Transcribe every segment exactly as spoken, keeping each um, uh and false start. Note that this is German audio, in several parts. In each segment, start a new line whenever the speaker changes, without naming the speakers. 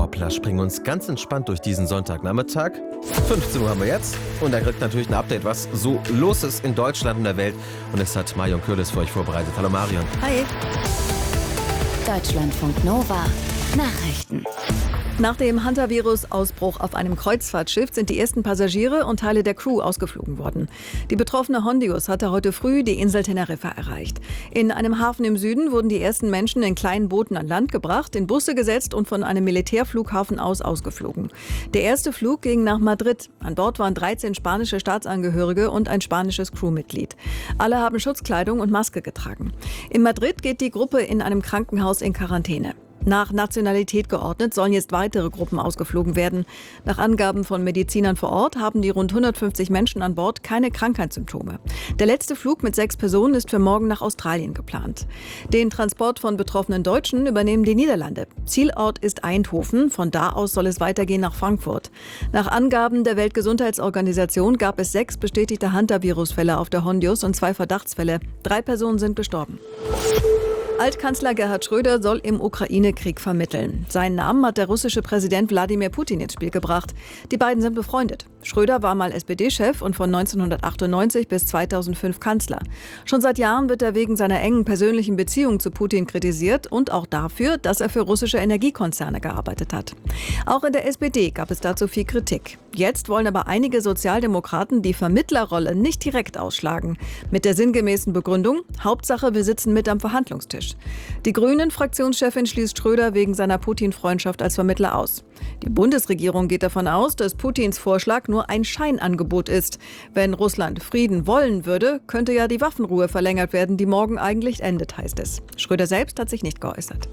Mauerplatz bringen uns ganz entspannt durch diesen Sonntagnachmittag. fünfzehn Uhr haben wir jetzt und er kriegt natürlich ein Update, was so los ist in Deutschland und der Welt. Und es hat Marion Curtis für euch vorbereitet. Hallo Marion.
Hi.
Deutschlandfunk Nova Nachrichten.
Nach dem Hantavirus-Ausbruch auf einem Kreuzfahrtschiff sind die ersten Passagiere und Teile der Crew ausgeflogen worden. Die betroffene Hondius hatte heute früh die Insel Teneriffa erreicht. In einem Hafen im Süden wurden die ersten Menschen in kleinen Booten an Land gebracht, in Busse gesetzt und von einem Militärflughafen aus ausgeflogen. Der erste Flug ging nach Madrid. An Bord waren dreizehn spanische Staatsangehörige und ein spanisches Crewmitglied. Alle haben Schutzkleidung und Maske getragen. In Madrid geht die Gruppe in einem Krankenhaus in Quarantäne. Nach Nationalität geordnet sollen jetzt weitere Gruppen ausgeflogen werden. Nach Angaben von Medizinern vor Ort haben die rund hundertfünfzig Menschen an Bord keine Krankheitssymptome. Der letzte Flug mit sechs Personen ist für morgen nach Australien geplant. Den Transport von betroffenen Deutschen übernehmen die Niederlande. Zielort ist Eindhoven, von da aus soll es weitergehen nach Frankfurt. Nach Angaben der Weltgesundheitsorganisation gab es sechs bestätigte Hantavirus-Fälle auf der Hondius und zwei Verdachtsfälle. Drei Personen sind gestorben. Altkanzler Gerhard Schröder soll im Ukraine-Krieg vermitteln. Seinen Namen hat der russische Präsident Wladimir Putin ins Spiel gebracht. Die beiden sind befreundet. Schröder war mal S P D-Chef und von neunzehnhundertachtundneunzig bis zweitausendfünf Kanzler. Schon seit Jahren wird er wegen seiner engen persönlichen Beziehung zu Putin kritisiert und auch dafür, dass er für russische Energiekonzerne gearbeitet hat. Auch in der S P D gab es dazu viel Kritik. Jetzt wollen aber einige Sozialdemokraten die Vermittlerrolle nicht direkt ausschlagen. Mit der sinngemäßen Begründung: Hauptsache, wir sitzen mit am Verhandlungstisch. Die Grünen-Fraktionschefin schließt Schröder wegen seiner Putin-Freundschaft als Vermittler aus. Die Bundesregierung geht davon aus, dass Putins Vorschlag nur ein Scheinangebot ist. Wenn Russland Frieden wollen würde, könnte ja die Waffenruhe verlängert werden, die morgen eigentlich endet, heißt es. Schröder selbst hat sich nicht geäußert.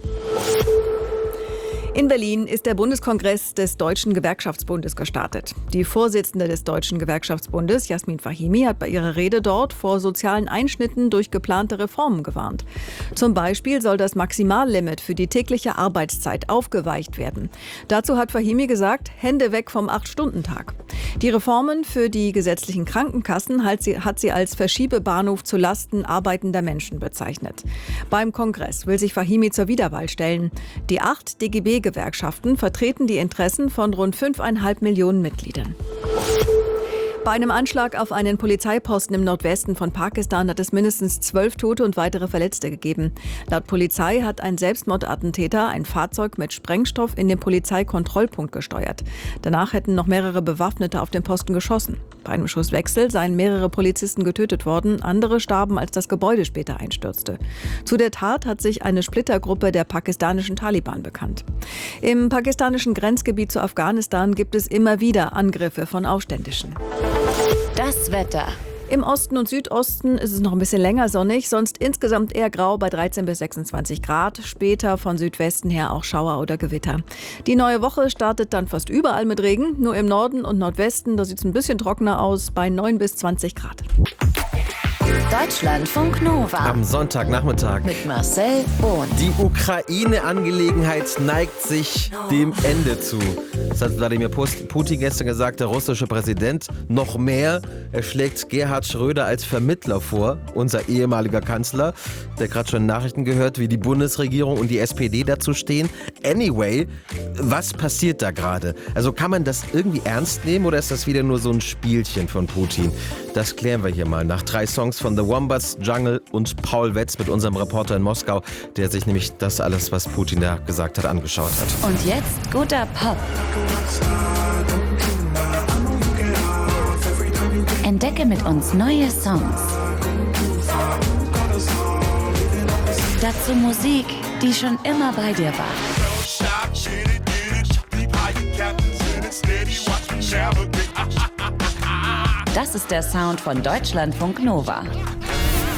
In Berlin ist der Bundeskongress des Deutschen Gewerkschaftsbundes gestartet. Die Vorsitzende des Deutschen Gewerkschaftsbundes, Jasmin Fahimi, hat bei ihrer Rede dort vor sozialen Einschnitten durch geplante Reformen gewarnt. Zum Beispiel soll das Maximallimit für die tägliche Arbeitszeit aufgeweicht werden. Dazu hat Fahimi gesagt, Hände weg vom acht-Stunden-Tag. Die Reformen für die gesetzlichen Krankenkassen hat sie, hat sie als Verschiebebahnhof zu Lasten arbeitender Menschen bezeichnet. Beim Kongress will sich Fahimi zur Wiederwahl stellen. Die acht D G B-Gewerkschaften vertreten die Interessen von rund fünfeinhalb Millionen Mitgliedern. Bei einem Anschlag auf einen Polizeiposten im Nordwesten von Pakistan hat es mindestens zwölf Tote und weitere Verletzte gegeben. Laut Polizei hat ein Selbstmordattentäter ein Fahrzeug mit Sprengstoff in den Polizeikontrollpunkt gesteuert. Danach hätten noch mehrere Bewaffnete auf den Posten geschossen. Bei einem Schusswechsel seien mehrere Polizisten getötet worden, andere starben, als das Gebäude später einstürzte. Zu der Tat hat sich eine Splittergruppe der pakistanischen Taliban bekannt. Im pakistanischen Grenzgebiet zu Afghanistan gibt es immer wieder Angriffe von Aufständischen.
Das Wetter.
Im Osten und Südosten ist es noch ein bisschen länger sonnig, sonst insgesamt eher grau bei dreizehn bis sechsundzwanzig Grad. Später von Südwesten her auch Schauer oder Gewitter. Die neue Woche startet dann fast überall mit Regen. Nur im Norden und Nordwesten, da sieht es ein bisschen trockener aus, bei neun bis zwanzig Grad.
Deutschlandfunk Nova.
Am Sonntagnachmittag.
Mit Marcel Bohn.
Die Ukraine-Angelegenheit neigt sich dem Ende zu. Das hat Wladimir Putin gestern gesagt, der russische Präsident. Noch mehr, er schlägt Gerhard Schröder als Vermittler vor, unser ehemaliger Kanzler, der gerade schon in Nachrichten gehört, wie die Bundesregierung und die S P D dazu stehen. Anyway, was passiert da gerade? Also kann man das irgendwie ernst nehmen oder ist das wieder nur so ein Spielchen von Putin? Das klären wir hier mal nach drei Songs von The Wombats, Jungle und Paul Wetz mit unserem Reporter in Moskau, der sich nämlich das alles, was Putin da gesagt hat, angeschaut hat.
Und jetzt guter Pop. Entdecke mit uns neue Songs. Dazu Musik, die schon immer bei dir war. Das ist der Sound von Deutschlandfunk Nova.